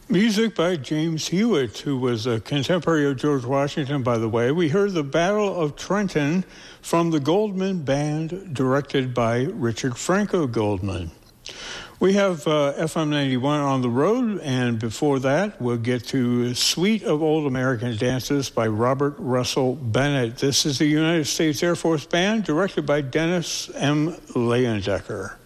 Music by James Hewitt, who was a contemporary of George Washington, by the way. We heard the Battle of Trenton from the Goldman Band, directed by Richard Franco Goldman. We have FM 91 on the road, and before that, we'll get to Suite of Old American Dances by Robert Russell Bennett. This is the United States Air Force Band, directed by Dennis M. Leyendecker.